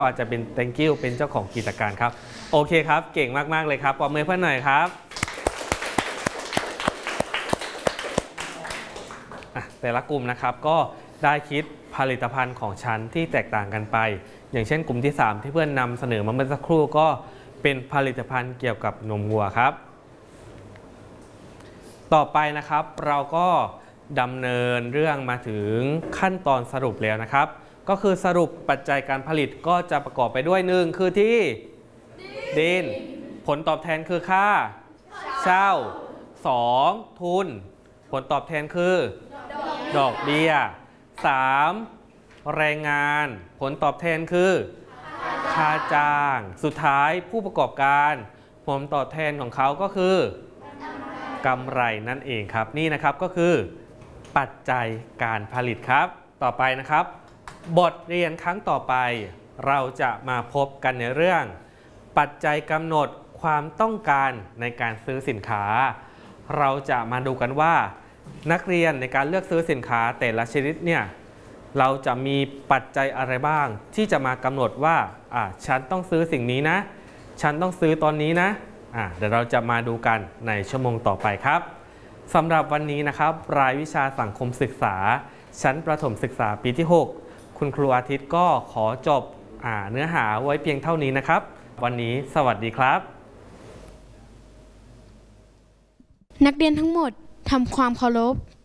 อาจจะเป็น thank you เป็นเจ้าของกิจการครับโอเคครับเก่งมากๆเลยครับปรบมือเพื่อนหน่อยครับแต่ละกลุ่มนะครับก็ได้คิดผลิตภัณฑ์ของชั้นที่แตกต่างกันไปอย่างเช่นกลุ่มที่3ที่เพื่อนนำเสนอมาเมื่อสักครู่ก็เป็นผลิตภัณฑ์เกี่ยวกับนมวัวครับต่อไปนะครับเราก็ดำเนินเรื่องมาถึงขั้นตอนสรุปแล้วนะครับก็คือสรุปปัจจัยการผลิตก็จะประกอบไปด้วย1คือที่ดินผลตอบแทนคือค่าเช่า2ทุนผลตอบแทนคือดอกเบี้ย3แรงงานผลตอบแทนคือค่าจ้างสุดท้ายผู้ประกอบการผลตอบแทนของเขาก็คือกำไรนั่นเองครับนี่นะครับก็คือปัจจัยการผลิตครับต่อไปนะครับบทเรียนครั้งต่อไปเราจะมาพบกันในเรื่องปัจจัยกำหนดความต้องการในการซื้อสินค้าเราจะมาดูกันว่านักเรียนในการเลือกซื้อสินค้าแต่ละชนิดเนี่ยเราจะมีปัจจัยอะไรบ้างที่จะมากำหนดว่าฉันต้องซื้อสิ่งนี้นะฉันต้องซื้อตอนนี้นะเดี๋ยวเราจะมาดูกันในชั่วโมงต่อไปครับสำหรับวันนี้นะครับรายวิชาสังคมศึกษาชั้นประถมศึกษาปีที่6คุณครูอาทิตย์ก็ขอจบเนื้อหาไว้เพียงเท่านี้นะครับวันนี้สวัสดีครับนักเรียนทั้งหมดทำความเคารพ